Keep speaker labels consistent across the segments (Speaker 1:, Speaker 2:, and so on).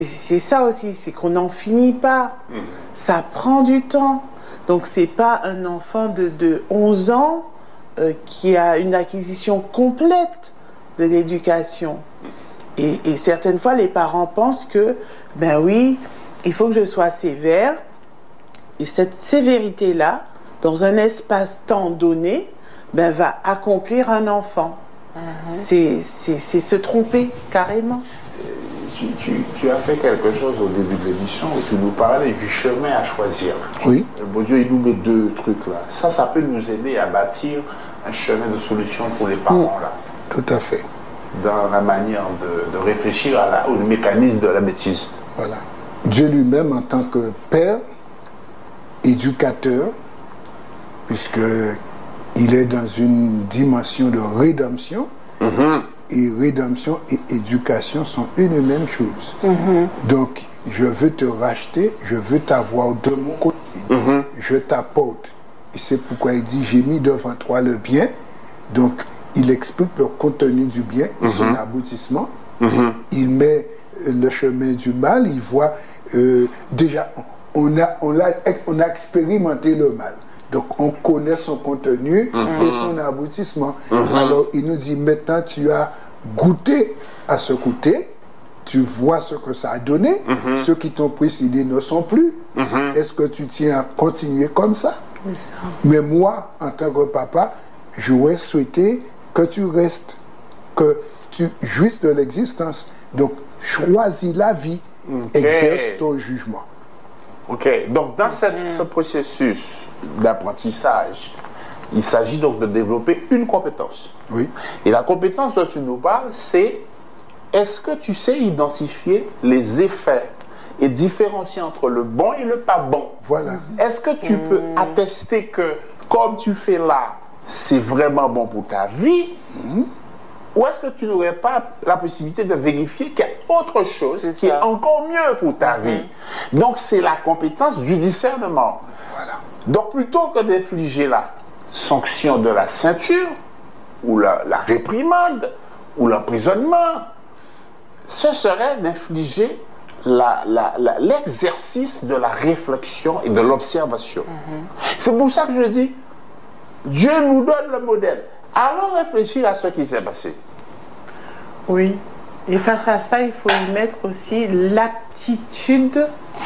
Speaker 1: C'est ça aussi, c'est qu'on n'en finit pas. Ça prend du temps. Donc, c'est pas un enfant de 11 ans qui a une acquisition complète de l'éducation. Et certaines fois, les parents pensent que, ben oui, il faut que je sois sévère. Et cette sévérité-là, dans un espace-temps donné, ben, va accomplir un enfant. C'est se tromper, carrément.
Speaker 2: Tu as fait quelque chose au début de l'émission où tu nous parlais du chemin à choisir.
Speaker 3: Oui.
Speaker 2: Bon Dieu, il nous met deux trucs là. Ça peut nous aider à bâtir un chemin de solution pour les parents là.
Speaker 3: Tout à fait.
Speaker 2: Dans la manière de réfléchir au mécanisme de la bêtise.
Speaker 3: Voilà. Dieu lui-même en tant que père, éducateur, puisqu'il est dans une dimension de rédemption, et rédemption et éducation sont une et même chose. Donc, je veux te racheter, je veux t'avoir de mon côté, je t'apporte. Et c'est pourquoi il dit, j'ai mis devant toi le bien. Donc, il explique le contenu du bien et son aboutissement. Il met le chemin du mal, il voit, déjà, on a expérimenté le mal. Donc, on connaît son contenu et son aboutissement. Alors, il nous dit, maintenant, tu as goûté à ce goûter, tu vois ce que ça a donné, ceux qui t'ont précédé ne sont plus. Est-ce que tu tiens à continuer comme ça? Mais moi, en tant que papa, j'aurais souhaité que tu restes, que tu jouisses de l'existence. Donc, choisis la vie, exerce ton jugement.
Speaker 2: Ok, donc dans ce processus d'apprentissage, il s'agit donc de développer une compétence.
Speaker 3: Oui.
Speaker 2: Et la compétence dont tu nous parles, c'est est-ce que tu sais identifier les effets et différencier entre le bon et le pas bon?
Speaker 3: Voilà.
Speaker 2: Est-ce que tu peux attester que, comme tu fais là, c'est vraiment bon pour ta vie? Ou est-ce que tu n'aurais pas la possibilité de vérifier qu'il y a autre chose qui est encore mieux pour ta vie? Donc, c'est la compétence du discernement.
Speaker 3: Voilà.
Speaker 2: Donc, plutôt que d'infliger la sanction de la ceinture, ou la réprimande, ou l'emprisonnement, ce serait d'infliger l'exercice de la réflexion et de l'observation. C'est pour ça que je dis, Dieu nous donne le modèle. Allons réfléchir à ce qui s'est passé.
Speaker 1: Oui. Et face à ça, il faut y mettre aussi l'aptitude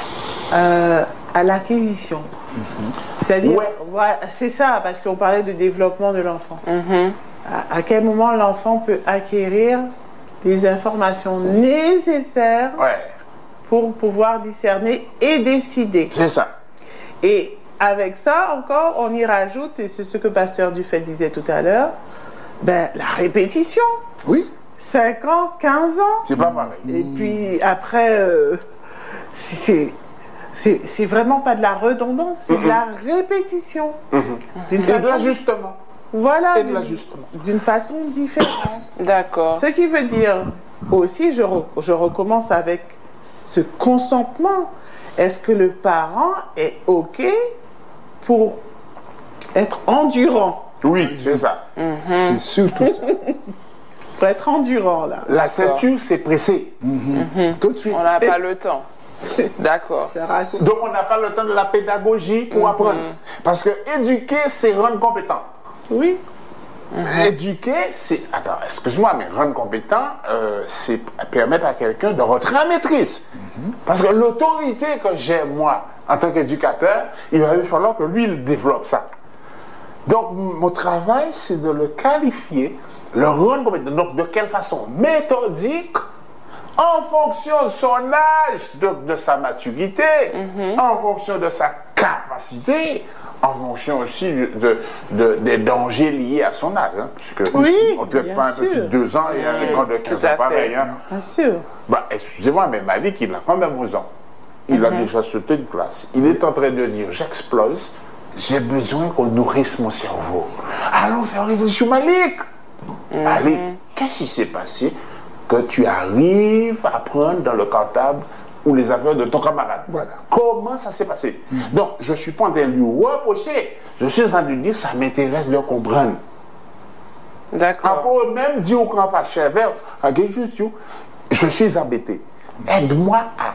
Speaker 1: à l'acquisition. C'est-à-dire, c'est ça, parce qu'on parlait de développement de l'enfant. À quel moment l'enfant peut acquérir les informations nécessaires pour pouvoir discerner et décider.
Speaker 2: C'est ça.
Speaker 1: Et avec ça, encore, on y rajoute, et c'est ce que Pasteur Dufay disait tout à l'heure, ben, la répétition.
Speaker 3: Oui.
Speaker 1: 5 ans, 15 ans.
Speaker 2: C'est pas pareil.
Speaker 1: Et puis après, c'est vraiment pas de la redondance, c'est de la répétition.
Speaker 2: Et de l'ajustement.
Speaker 1: Voilà.
Speaker 2: Et de l'ajustement.
Speaker 1: D'une façon différente.
Speaker 4: D'accord.
Speaker 1: Ce qui veut dire aussi, je recommence avec ce consentement. Est-ce que le parent est OK pour être endurant?
Speaker 2: Oui, c'est ça.
Speaker 3: C'est surtout ça.
Speaker 1: Pour être endurant, là.
Speaker 2: La ceinture, c'est pressé.
Speaker 3: Tout de suite.
Speaker 4: On n'a pas le temps. D'accord.
Speaker 2: Donc, on n'a pas le temps de la pédagogie pour apprendre. Parce que éduquer, c'est rendre compétent.
Speaker 1: Oui.
Speaker 2: Éduquer, c'est... Attends, excuse-moi, mais rendre compétent, c'est permettre à quelqu'un de rentrer en maîtrise. Parce que l'autorité que j'ai, moi, en tant qu'éducateur, il va falloir que lui, il développe ça. Donc, mon travail, c'est de le qualifier, le rendre compétent. Donc, de quelle façon? Méthodique, en fonction de son âge, de sa maturité, en fonction de sa capacité, en fonction aussi des dangers liés à son âge. Hein, puisque on ne traite pas un petit de 2 ans et un grand de 15 ans pareil. Hein.
Speaker 1: Bien sûr.
Speaker 2: Bah, excusez-moi, mais Malik, il a quand même 11 ans. Il a déjà sauté une classe. Il est en train de dire, j'explose, j'ai besoin qu'on nourrisse mon cerveau. Allons faire révolution, Malik. Malik, qu'est-ce qui s'est passé que tu arrives à prendre dans le cartable ou les affaires de ton camarade?
Speaker 3: Voilà.
Speaker 2: Comment ça s'est passé? Donc, je ne suis pas en train de lui reprocher. Je suis en train de lui dire, ça m'intéresse de comprendre.
Speaker 4: D'accord.
Speaker 2: Après, même dire au grand fâché, je suis embêté. Aide-moi à